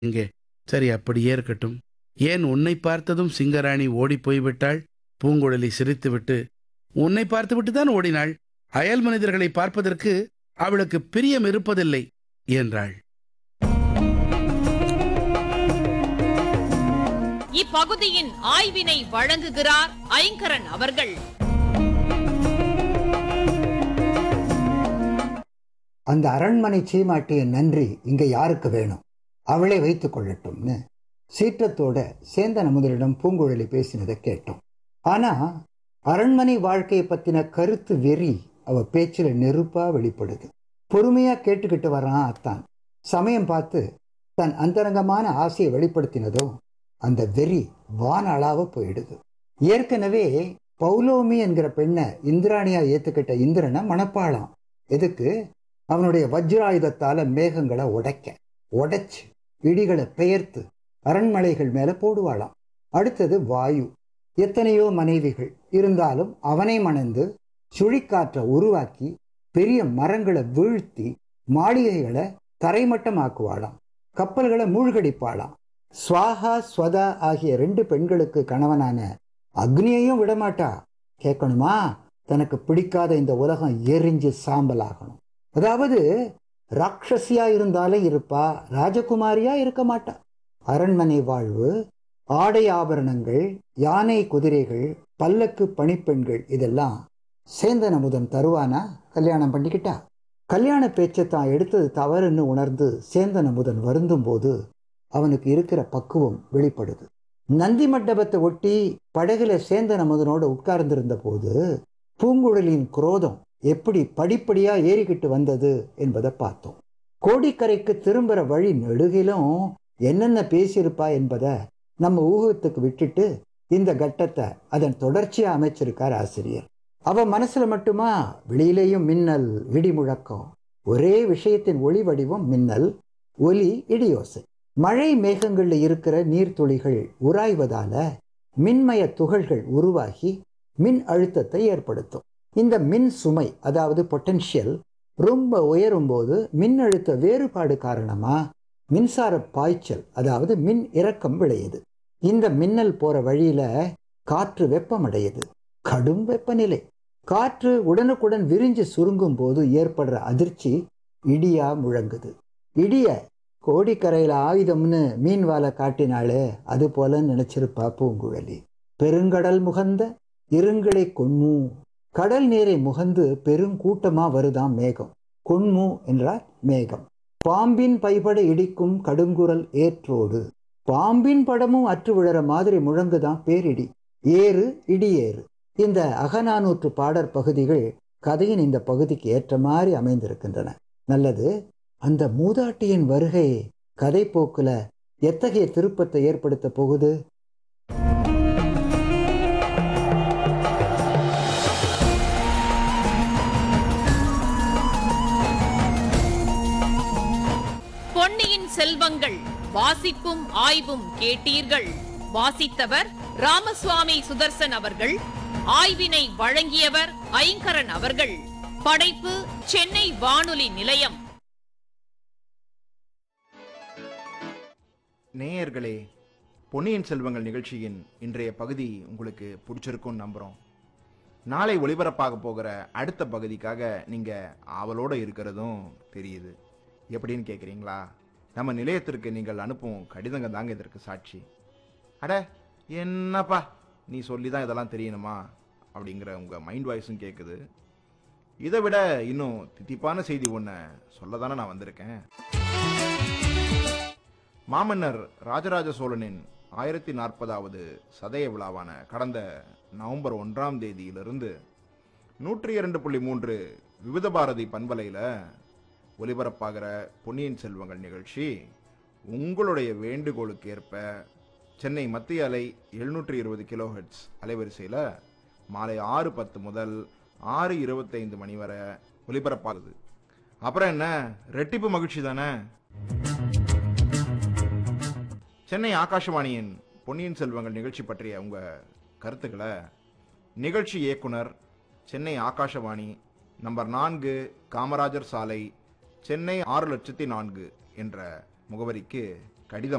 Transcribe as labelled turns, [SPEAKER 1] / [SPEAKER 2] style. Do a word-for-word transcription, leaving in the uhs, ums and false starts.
[SPEAKER 1] இங்கே சரி, அப்படியே இருக்கட்டும். ஏன் உன்னை பார்த்ததும் சிங்கராணி ஓடிப் போய்விட்டாள்? பூங்குழலி சிரித்துவிட்டு, உன்னை பார்த்துவிட்டு தான் ஓடினாள். அயல் மனிதர்களை பார்ப்பதற்கு அவளுக்கு பிரியம் இருப்பதில்லை என்றாள்.
[SPEAKER 2] இப்பகுதியின் ஆய்வினை வழங்குகிறார் ஐங்கரன் அவர்கள்.
[SPEAKER 3] அந்த அரண்மனை சீமாட்டியின் நன்றி இங்க யாருக்கு வேணும்? அவளே வைத்துக் கொள்ளட்டும்னு சீற்றத்தோட சேந்தன் அமுதனிடம் பூங்குழலி பேசினதை கேட்டோம். ஆனா அரண்மனை வாழ்க்கையை பத்தின கருத்து வெறி அவ பேச்சுல நெருப்பா வெளிப்படுது. பொறுமையா கேட்டுக்கிட்டு வரான் அத்தான். சமயம் பார்த்து தன் அந்தரங்கமான ஆசையை வெளிப்படுத்தினதும் அந்த வெறி வான அளவ போயிடுது. ஏற்கனவே பௌலோமி என்கிற பெண்ணை இந்திராணியா ஏத்துக்கிட்ட இந்திரனை மணப்பாளாம். எதுக்கு? அவனுடைய வஜ்ராயுதத்தால மேகங்களை உடைக்க, உடைச்சு இடிகளை பெயர்த்து அரண்மனைகள் மேல போடுவாளாம். அடுத்தது வாயு. எத்தனையோ மனைவிகள் இருந்தாலும் அவனை மணந்து சுழிக்காற்றை உருவாக்கி பெரிய மரங்களை வீழ்த்தி மாளிகைகளை தரைமட்டமாக்குவாளாம். கப்பல்களை மூழ்கடிப்பாளாம். ஸ்வாஹா ஸ்வதா ஆகிய ரெண்டு பெண்களுக்கு கணவனான அக்னியையும் விடமாட்டா. கேட்கணுமா? தனக்கு பிடிக்காத இந்த உலகம் எரிஞ்சு சாம்பலாகணும். அதாவது ராட்சசியா இருந்தாலே இருப்பா, ராஜகுமாரியா இருக்க மாட்டா. அரண்மனை வாழ்வு, ஆடை ஆபரணங்கள், யானை குதிரைகள், பல்லக்கு பணிப்பெண்கள் இதெல்லாம் சேந்தன் அமுதன் தருவானா? கல்யாணம் பண்ணிக்கிட்டா. கல்யாண பேச்சை தான் எடுத்தது தவறுன்னு உணர்ந்து சேந்தன் அமுதன் வருந்தும் போது அவனுக்கு இருக்கிற பக்குவம் வெளிப்படுது. நந்தி மண்டபத்தை ஒட்டி படகுல சேந்தன் அமுதனோட உட்கார்ந்திருந்த போது பூங்குழலியின் குரோதம் எப்படி படிப்படியா ஏறிக்கிட்டு வந்தது என்பதை பார்த்தோம். கோடிக்கரைக்கு திரும்புற வழி நெடுகிலும் என்னென்ன பேசியிருப்பா என்பதை நம்ம ஊகத்துக்கு விட்டுட்டு இந்த கட்டத்தை அதன் தொடர்ச்சியா அமைச்சிருக்கார் ஆசிரியர். அவ மனசுல மட்டுமா, வெளியிலேயும் மின்னல், இடி முழக்கம். ஒரே விஷயத்தின் ஒளி வடிவம் மின்னல், ஒலி, இடியோசை. மழை மேகங்கள்ல இருக்கிற நீர்த்துளிகள் உராய்வதால மின்மய துகள்கள் உருவாகி மின் அழுத்தத்தை ஏற்படுத்தும். இந்த மின் சுமை, அதாவது பொட்டன்ஷியல், ரொம்ப உயரும் போது மின் அழுத்த வேறுபாடு காரணமா மின்சார பாய்ச்சல், அதாவது மின் இறக்கம் விளையுது. இந்த மின்னல் போற வழியில காற்று வெப்பமடையுது. கடும் வெப்பநிலை. காற்று உடனுக்குடன் விரிஞ்சு சுருங்கும் போது ஏற்படுற அதிர்ச்சி இடியா முழங்குது. இடிய கோடிக்கரையில ஆயுதம்னு மீன் வாழை காட்டினாலே அது போல நினைச்சிருப்பா பூங்குழலி. பெருங்கடல் முகந்த இருங்களை கொன்மூ. கடல் நீரை முகந்து பெருங்கூட்டமா வருதாம் மேகம். கொன்மூ என்றால் மேகம். பாம்பின் பைபட இடிக்கும் கடுங்குரல் ஏற்றோடு. பாம்பின் படமும் அற்று விழற மாதிரி முழங்குதான் பேரிடி. ஏறு, இடியேறு. இந்த அகநானூற்று பாடற் பகுதிகள் கதையின் இந்த பகுதிக்கு ஏற்ற மாதிரி அமைந்திருக்கின்றன. நல்லது. அந்த மூதாட்டியின் வருகை கதை போக்குல எத்தகைய திருப்பத்தை ஏற்படுத்த போகுது?
[SPEAKER 2] பொன்னியின் செல்வங்கள் வாசிப்பும் ஆய்வும் கேட்டீர்கள். வாசித்தவர் ராமசுவாமி சுதர்சன் அவர்கள். ஆய்வினை வழங்கியவர் ஐங்கரன் அவர்கள். படைப்பு சென்னை வானொலி நிலையம்.
[SPEAKER 4] நேயர்களே, பொன்னியின் செல்வங்கள் நிகழ்ச்சியின் இன்றைய பகுதி உங்களுக்கு பிடிச்சிருக்கும்னு நம்புகிறோம். நாளை ஒளிபரப்பாக போகிற அடுத்த பகுதிக்காக நீங்கள் ஆவலோடு இருக்கிறதும் தெரியுது. எப்படின்னு கேட்குறீங்களா? நம்ம நிலையத்திற்கு நீங்கள் அனுப்பும் கடிதங்க தாங்க இதற்கு சாட்சி. அட என்னப்பா நீ சொல்லி தான் இதெல்லாம் தெரியணுமா அப்படிங்கிற உங்கள் மைண்ட் வாய்ஸும் கேட்குது. இதை விட இன்னும் தித்திப்பான செய்தி ஒன்று சொல்ல தானே நான் வந்திருக்கேன். மாமன்னர் ராஜராஜ சோழனின் ஆயிரத்தி நாற்பதாவது சதய விழாவான கடந்த நவம்பர் ஒன்றாம் தேதியிலிருந்து நூற்றி இரண்டு புள்ளி மூன்று விவித பாரதி பண்பலையில் ஒலிபரப்பாகிற பொன்னியின் செல்வங்கள் நிகழ்ச்சி உங்களுடைய வேண்டுகோளுக்கு ஏற்ப சென்னை மத்திய அலை எழுநூற்றி இருபது கிலோ ஹெர்ட்ஸ் அலைவரிசையில் மாலை ஆறு பத்து முதல் ஆறு இருபத்தைந்து மணி வரை ஒலிபரப்பாகுது. அப்புறம் என்ன, ரெட்டிப்பு மகிழ்ச்சி தானே. சென்னை ஆகாஷவாணியின் பொன்னியின் செல்வங்கள் நிகழ்ச்சி பற்றிய உங்கள் கருத்துக்களை நிகழ்ச்சி இயக்குனர், சென்னை ஆகாஷவாணி, நம்பர் நான்கு, காமராஜர் சாலை, சென்னை ஆறு லட்சத்தி நான்கு என்ற முகவரிக்கு கடிதம்